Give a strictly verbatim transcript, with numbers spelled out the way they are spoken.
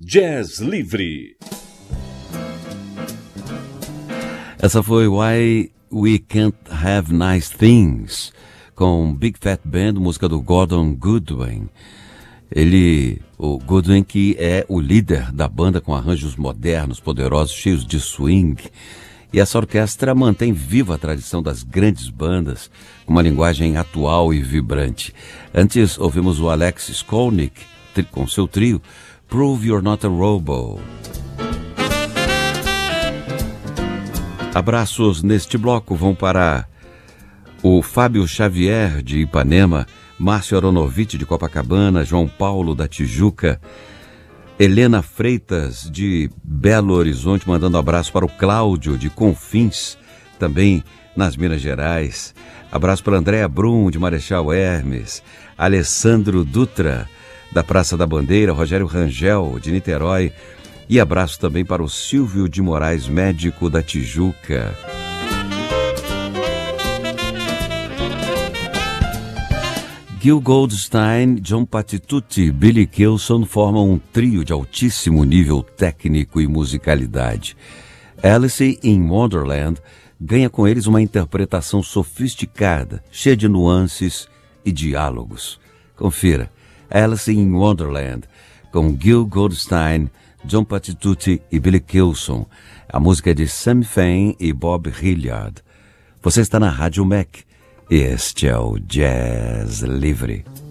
Jazz Livre. Essa foi Why We Can't Have Nice Things, com Big Fat Band, música do Gordon Goodwin. Ele, o Goodwin, que é o líder da banda, com arranjos modernos, poderosos, cheios de swing. E essa orquestra mantém viva a tradição das grandes bandas, com uma linguagem atual e vibrante. Antes, ouvimos o Alex Skolnick, com seu trio, Prove You're Not a Robo. Abraços neste bloco vão para o Fábio Xavier, de Ipanema, Márcio Aronovitch, de Copacabana, João Paulo, da Tijuca, Helena Freitas, de Belo Horizonte, mandando abraço para o Cláudio, de Confins, também nas Minas Gerais. Abraço para Andréa Brum, de Marechal Hermes, Alessandro Dutra, da Praça da Bandeira, Rogério Rangel, de Niterói, e abraço também para o Silvio de Moraes, médico da Tijuca. Gil Goldstein, John Patitucci e Billy Kilson formam um trio de altíssimo nível técnico e musicalidade. Alice in Wonderland ganha com eles uma interpretação sofisticada, cheia de nuances e diálogos. Confira, Alice in Wonderland, com Gil Goldstein, John Patitucci e Billy Kilson. A música é de Sam Fain e Bob Hilliard. Você está na Rádio Mac. Este é o Jazz Livre.